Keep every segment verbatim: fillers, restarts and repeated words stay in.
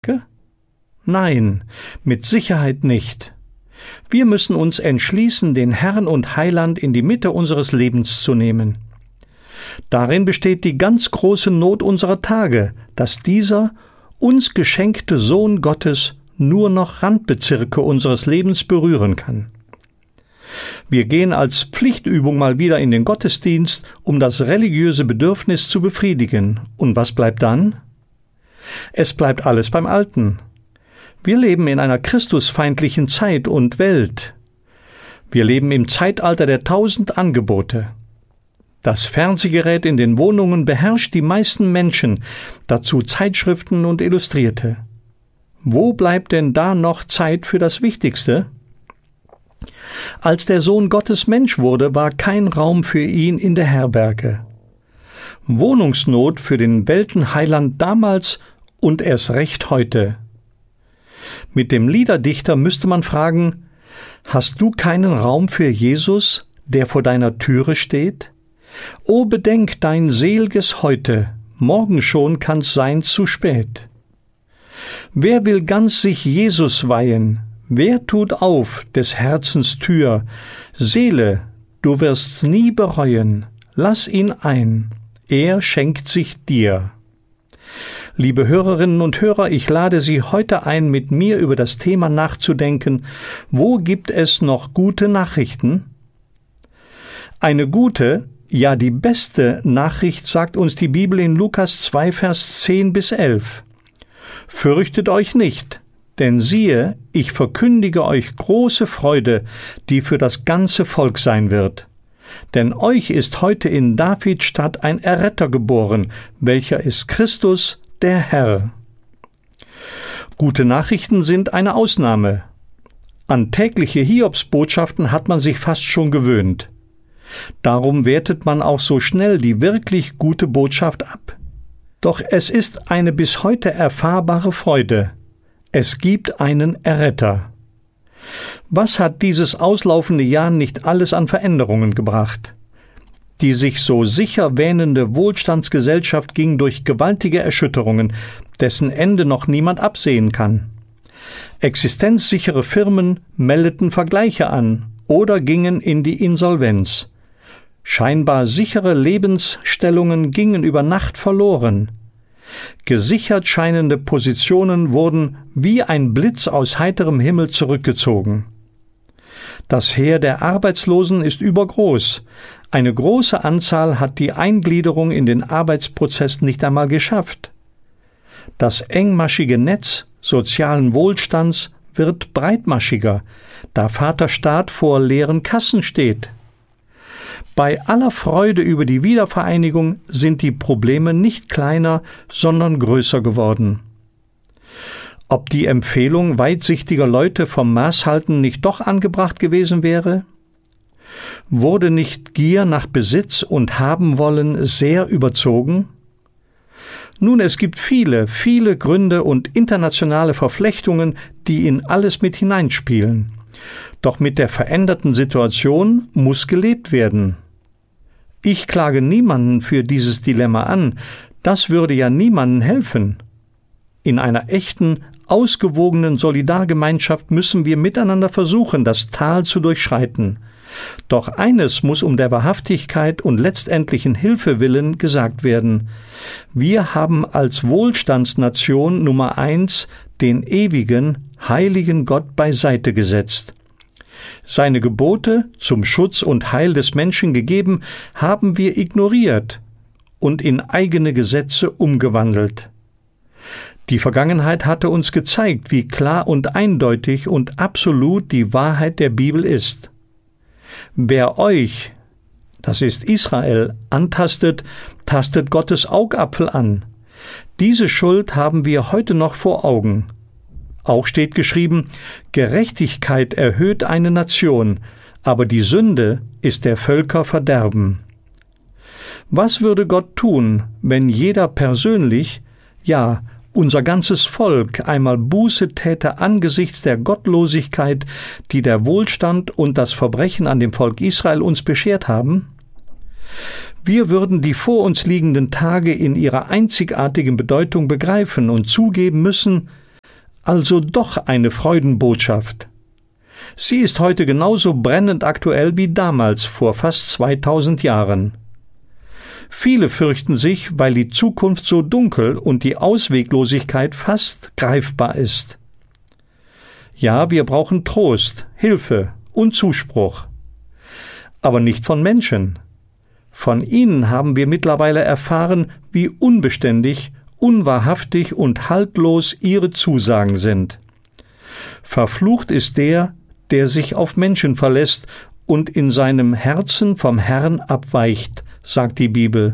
Nein, mit Sicherheit nicht. Wir müssen uns entschließen, den Herrn und Heiland in die Mitte unseres Lebens zu nehmen. Darin besteht die ganz große Not unserer Tage, dass dieser uns geschenkte Sohn Gottes nur noch Randbezirke unseres Lebens berühren kann. Wir gehen als Pflichtübung mal wieder in den Gottesdienst, um das religiöse Bedürfnis zu befriedigen. Und was bleibt dann? Es bleibt alles beim Alten. Wir leben in einer christusfeindlichen Zeit und Welt. Wir leben im Zeitalter der tausend Angebote. Das Fernsehgerät in den Wohnungen beherrscht die meisten Menschen, dazu Zeitschriften und Illustrierte. Wo bleibt denn da noch Zeit für das Wichtigste? Als der Sohn Gottes Mensch wurde, war kein Raum für ihn in der Herberge. Wohnungsnot für den Weltenheiland damals und erst recht heute. Mit dem Liederdichter müsste man fragen: Hast du keinen Raum für Jesus, der vor deiner Türe steht? O bedenk dein sel'ges Heute, morgen schon kann's sein zu spät. Wer will ganz sich Jesus weihen? Wer tut auf des Herzens Tür? Seele, du wirst's nie bereuen, lass ihn ein, er schenkt sich dir. Liebe Hörerinnen und Hörer, ich lade Sie heute ein, mit mir über das Thema nachzudenken: Wo gibt es noch gute Nachrichten? Eine gute, ja die beste Nachricht sagt uns die Bibel in Lukas zwei, Vers zehn bis elf. Fürchtet euch nicht, denn siehe, ich verkündige euch große Freude, die für das ganze Volk sein wird. Denn euch ist heute in Davids Stadt ein Erretter geboren, welcher ist Christus, der Herr. Gute Nachrichten sind eine Ausnahme. An tägliche Hiobsbotschaften hat man sich fast schon gewöhnt. Darum wertet man auch so schnell die wirklich gute Botschaft ab. Doch es ist eine bis heute erfahrbare Freude. Es gibt einen Erretter. Was hat dieses auslaufende Jahr nicht alles an Veränderungen gebracht? Die sich so sicher wähnende Wohlstandsgesellschaft ging durch gewaltige Erschütterungen, dessen Ende noch niemand absehen kann. Existenzsichere Firmen meldeten Vergleiche an oder gingen in die Insolvenz. Scheinbar sichere Lebensstellungen gingen über Nacht verloren. Gesichert scheinende Positionen wurden wie ein Blitz aus heiterem Himmel zurückgezogen. Das Heer der Arbeitslosen ist übergroß. Eine große Anzahl hat die Eingliederung in den Arbeitsprozess nicht einmal geschafft. Das engmaschige Netz sozialen Wohlstands wird breitmaschiger, da Vaterstaat vor leeren Kassen steht. Bei aller Freude über die Wiedervereinigung sind die Probleme nicht kleiner, sondern größer geworden. Ob die Empfehlung weitsichtiger Leute vom Maßhalten nicht doch angebracht gewesen wäre? Wurde nicht Gier nach Besitz und Habenwollen sehr überzogen? Nun, es gibt viele, viele Gründe und internationale Verflechtungen, die in alles mit hineinspielen. Doch mit der veränderten Situation muss gelebt werden. Ich klage niemanden für dieses Dilemma an, das würde ja niemandem helfen. In einer echten, ausgewogenen Solidargemeinschaft müssen wir miteinander versuchen, das Tal zu durchschreiten. Doch eines muss um der Wahrhaftigkeit und letztendlichen Hilfe willen gesagt werden: Wir haben als Wohlstandsnation Nummer eins den ewigen, heiligen Gott beiseite gesetzt. Seine Gebote, zum Schutz und Heil des Menschen gegeben, haben wir ignoriert und in eigene Gesetze umgewandelt. Die Vergangenheit hatte uns gezeigt, wie klar und eindeutig und absolut die Wahrheit der Bibel ist. Wer euch, das ist Israel, antastet, tastet Gottes Augapfel an. Diese Schuld haben wir heute noch vor Augen. Auch steht geschrieben: Gerechtigkeit erhöht eine Nation, aber die Sünde ist der Völker Verderben. Was würde Gott tun, wenn jeder persönlich, ja, unser ganzes Volk einmal Buße täte angesichts der Gottlosigkeit, die der Wohlstand und das Verbrechen an dem Volk Israel uns beschert haben? Wir würden die vor uns liegenden Tage in ihrer einzigartigen Bedeutung begreifen und zugeben müssen: Also doch eine Freudenbotschaft. Sie ist heute genauso brennend aktuell wie damals, vor fast zweitausend Jahren. Viele fürchten sich, weil die Zukunft so dunkel und die Ausweglosigkeit fast greifbar ist. Ja, wir brauchen Trost, Hilfe und Zuspruch. Aber nicht von Menschen. Von ihnen haben wir mittlerweile erfahren, wie unbeständig, unwahrhaftig und haltlos ihre Zusagen sind. Verflucht ist der, der sich auf Menschen verlässt und in seinem Herzen vom Herrn abweicht, sagt die Bibel.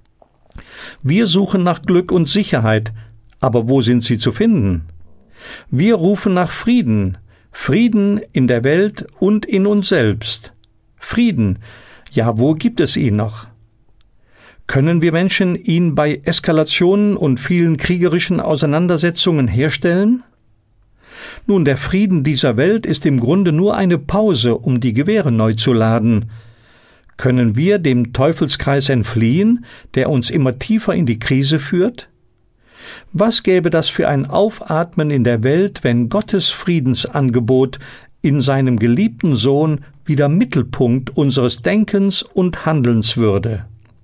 Wir suchen nach Glück und Sicherheit, aber wo sind sie zu finden? Wir rufen nach Frieden, Frieden in der Welt und in uns selbst. Frieden, ja, wo gibt es ihn noch? Können wir Menschen ihn bei Eskalationen und vielen kriegerischen Auseinandersetzungen herstellen? Nun, der Frieden dieser Welt ist im Grunde nur eine Pause, um die Gewehre neu zu laden. Können wir dem Teufelskreis entfliehen, der uns immer tiefer in die Krise führt? Was gäbe das für ein Aufatmen in der Welt, wenn Gottes Friedensangebot in seinem geliebten Sohn wieder Mittelpunkt unseres Denkens und Handelns würde?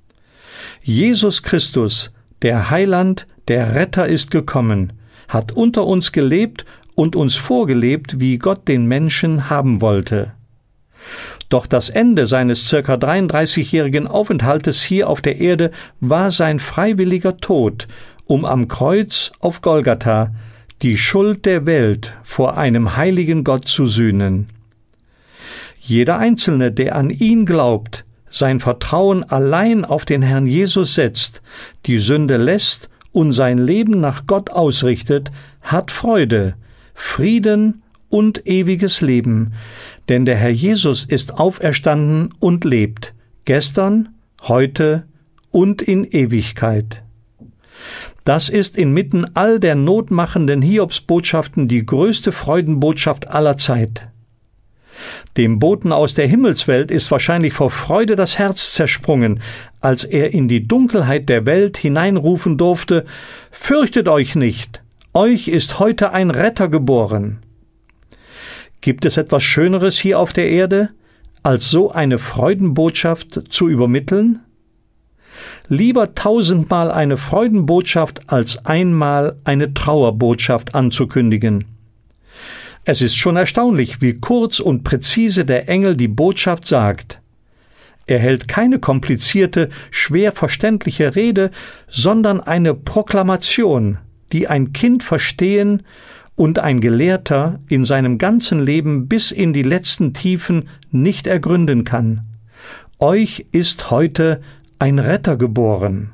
Jesus Christus, der Heiland, der Retter, ist gekommen, hat unter uns gelebt und uns vorgelebt, wie Gott den Menschen haben wollte. Doch das Ende seines circa dreiunddreißigjährigen Aufenthaltes hier auf der Erde war sein freiwilliger Tod, um am Kreuz auf Golgatha die Schuld der Welt vor einem heiligen Gott zu sühnen. Jeder Einzelne, der an ihn glaubt, sein Vertrauen allein auf den Herrn Jesus setzt, die Sünde lässt und sein Leben nach Gott ausrichtet, hat Freude, Frieden und ewiges Leben, denn der Herr Jesus ist auferstanden und lebt, gestern, heute und in Ewigkeit. Das ist inmitten all der notmachenden Hiobsbotschaften die größte Freudenbotschaft aller Zeit. Dem Boten aus der Himmelswelt ist wahrscheinlich vor Freude das Herz zersprungen, als er in die Dunkelheit der Welt hineinrufen durfte: »Fürchtet euch nicht, euch ist heute ein Retter geboren.« Gibt es etwas Schöneres hier auf der Erde, als so eine Freudenbotschaft zu übermitteln? Lieber tausendmal eine Freudenbotschaft, als einmal eine Trauerbotschaft anzukündigen. Es ist schon erstaunlich, wie kurz und präzise der Engel die Botschaft sagt. Er hält keine komplizierte, schwer verständliche Rede, sondern eine Proklamation, die ein Kind verstehen und ein Gelehrter in seinem ganzen Leben bis in die letzten Tiefen nicht ergründen kann. Euch ist heute ein Retter geboren.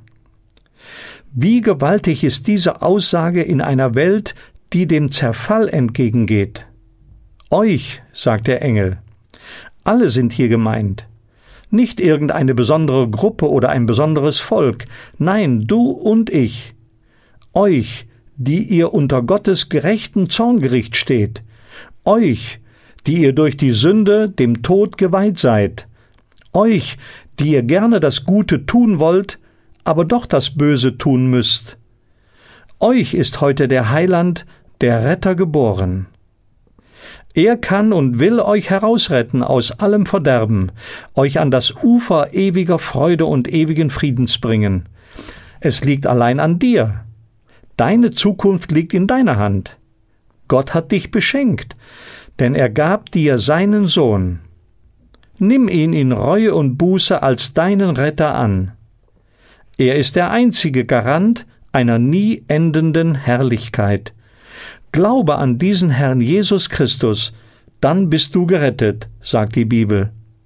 Wie gewaltig ist diese Aussage in einer Welt, die dem Zerfall entgegengeht. Euch, sagt der Engel. Alle sind hier gemeint. Nicht irgendeine besondere Gruppe oder ein besonderes Volk. Nein, du und ich. Euch, die ihr unter Gottes gerechten Zorngericht steht. Euch, die ihr durch die Sünde dem Tod geweiht seid. Euch, die ihr gerne das Gute tun wollt, aber doch das Böse tun müsst. Euch ist heute der Heiland, der Retter geboren. Er kann und will euch herausretten aus allem Verderben, euch an das Ufer ewiger Freude und ewigen Friedens bringen. Es liegt allein an dir. Deine Zukunft liegt in deiner Hand. Gott hat dich beschenkt, denn er gab dir seinen Sohn. Nimm ihn in Reue und Buße als deinen Retter an. Er ist der einzige Garant einer nie endenden Herrlichkeit. Glaube an diesen Herrn Jesus Christus, dann bist du gerettet, sagt die Bibel.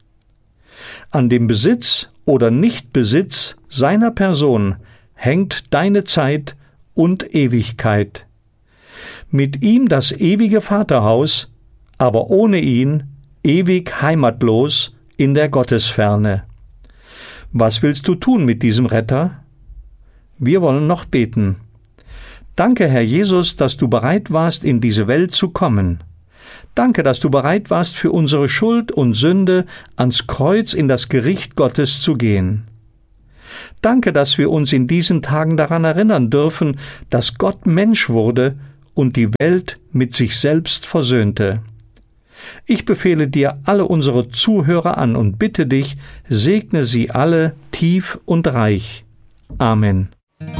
An dem Besitz oder Nichtbesitz seiner Person hängt deine Zeit und Ewigkeit. Mit ihm das ewige Vaterhaus, aber ohne ihn ewig heimatlos in der Gottesferne. Was willst du tun mit diesem Retter? Wir wollen noch beten. Danke, Herr Jesus, dass du bereit warst, in diese Welt zu kommen. Danke, dass du bereit warst, für unsere Schuld und Sünde ans Kreuz in das Gericht Gottes zu gehen. Danke, dass wir uns in diesen Tagen daran erinnern dürfen, dass Gott Mensch wurde, und die Welt mit sich selbst versöhnte. Ich befehle dir alle unsere Zuhörer an und bitte dich, segne sie alle tief und reich. Amen.